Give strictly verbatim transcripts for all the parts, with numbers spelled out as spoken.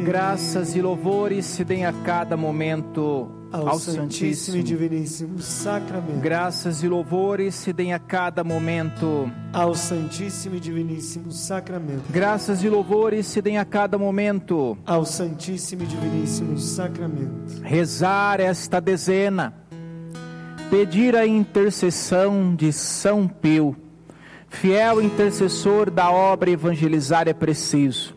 Graças e louvores se deem a cada momento ao, ao Santíssimo, Santíssimo e Diviníssimo Sacramento. Graças e louvores se deem a cada momento ao Santíssimo e Diviníssimo Sacramento. Graças e louvores se deem a cada momento ao Santíssimo e Diviníssimo Sacramento. Rezar esta dezena, pedir a intercessão de São Pio, fiel intercessor da obra evangelizar é preciso.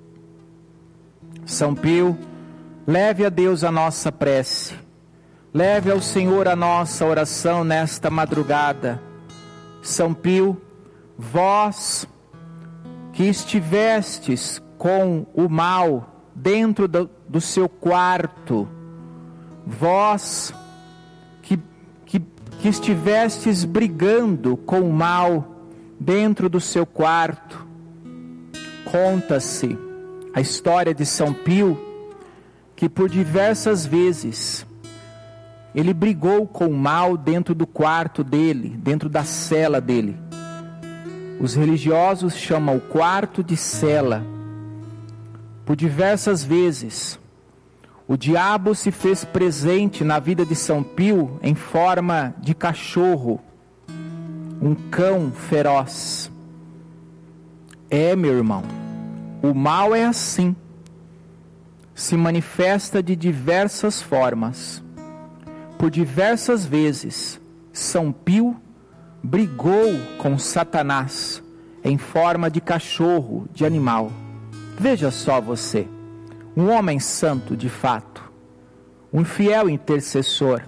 São Pio, leve a Deus a nossa prece, leve ao Senhor a nossa oração nesta madrugada. São Pio, vós que estivestes com o mal dentro do, do seu quarto, vós que, que, que estivestes brigando com o mal dentro do seu quarto, conta-se a história de São Pio, que por diversas vezes ele brigou com o mal dentro do quarto dele, dentro da cela dele. Os religiosos chamam o quarto de cela. Por diversas vezes o diabo se fez presente na vida de São Pio em forma de cachorro, um cão feroz. É, meu irmão, o mal é assim, se manifesta de diversas formas. Por diversas vezes, São Pio brigou com Satanás em forma de cachorro, de animal. Veja só você, um homem santo de fato, um fiel intercessor.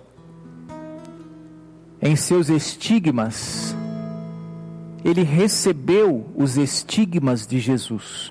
Em seus estigmas, ele recebeu os estigmas de Jesus.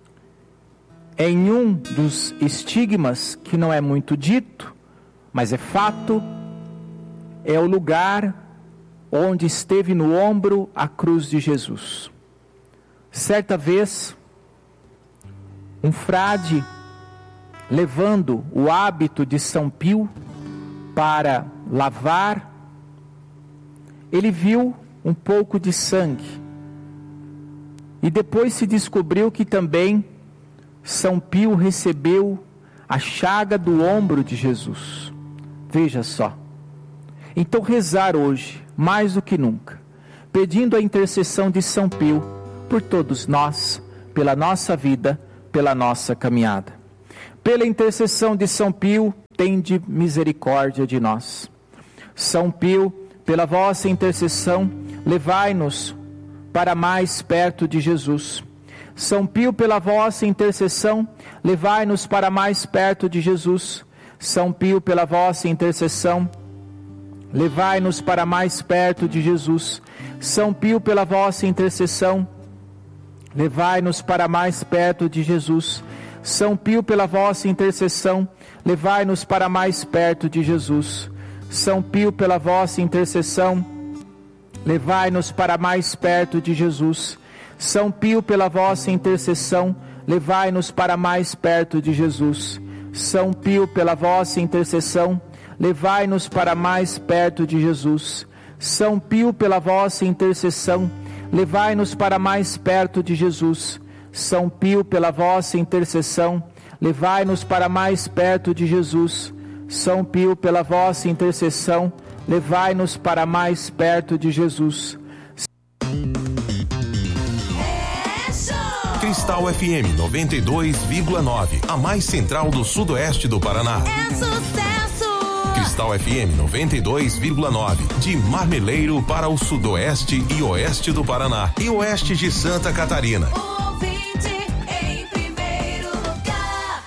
Em um dos estigmas, que não é muito dito, mas é fato, é o lugar onde esteve no ombro a cruz de Jesus. Certa vez, um frade, levando o hábito de São Pio para lavar, ele viu um pouco de sangue. E depois se descobriu que também São Pio recebeu a chaga do ombro de Jesus. Veja só. Então rezar hoje, mais do que nunca, pedindo a intercessão de São Pio por todos nós, pela nossa vida, pela nossa caminhada. Pela intercessão de São Pio, tende misericórdia de nós. São Pio, pela vossa intercessão, levai-nos para mais perto de Jesus. São Pio, pela vossa intercessão, levai-nos para mais perto de Jesus. São Pio, pela vossa intercessão, levai-nos para mais perto de Jesus. São Pio, pela vossa intercessão, levai-nos para mais perto de Jesus. São Pio, pela vossa intercessão, levai-nos para mais perto de Jesus. São Pio, pela vossa intercessão, levai-nos para mais perto de Jesus. São Pio, pela vossa intercessão, levai-nos para mais perto de Jesus. São Pio, pela vossa intercessão, levai-nos para mais perto de Jesus. São Pio, pela vossa intercessão, levai-nos para mais perto de Jesus. São Pio, pela vossa intercessão, levai-nos para mais perto de Jesus. São Pio, pela vossa intercessão, levai-nos para mais perto de Jesus. Cristal F M noventa e dois vírgula nove, a mais central do sudoeste do Paraná. É sucesso! Cristal F M noventa e dois vírgula nove, de Marmeleiro para o sudoeste e oeste do Paraná e oeste de Santa Catarina. Ouvinte em primeiro lugar.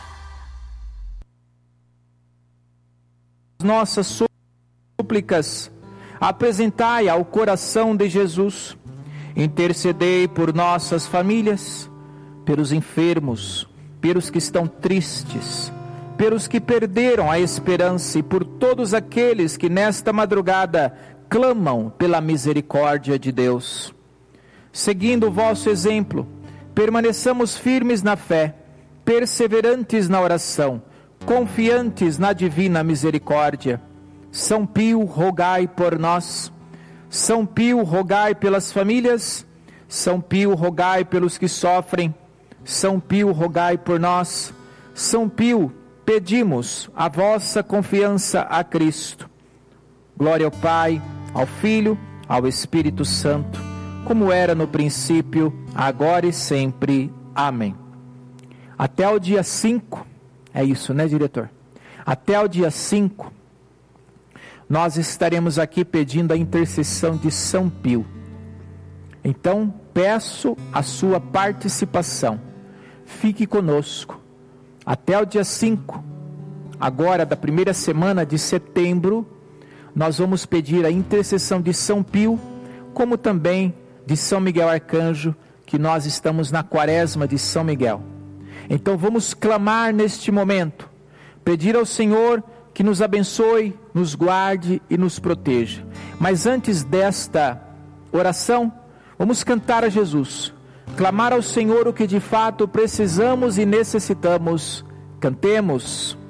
Nossas súplicas apresentai ao coração de Jesus. Intercedei por nossas famílias, pelos enfermos, pelos que estão tristes, pelos que perderam a esperança e por todos aqueles que nesta madrugada clamam pela misericórdia de Deus. Seguindo o vosso exemplo, permaneçamos firmes na fé, perseverantes na oração, confiantes na divina misericórdia. São Pio, rogai por nós. São Pio, rogai pelas famílias. São Pio, rogai pelos que sofrem. São Pio, rogai por nós. São Pio, pedimos a vossa confiança a Cristo. Glória ao Pai, ao Filho, ao Espírito Santo, como era no princípio, agora e sempre. Amém. Até o dia cinco, é isso, né, diretor? Até o dia cinco, nós estaremos aqui pedindo a intercessão de São Pio. Então, peço a sua participação. Fique conosco. Até o dia cinco, agora da primeira semana de setembro, nós vamos pedir a intercessão de São Pio, como também de São Miguel Arcanjo, que nós estamos na quaresma de São Miguel. Então vamos clamar neste momento, pedir ao Senhor que nos abençoe, nos guarde e nos proteja. Mas antes desta oração, vamos cantar a Jesus, clamar ao Senhor o que de fato precisamos e necessitamos. Cantemos.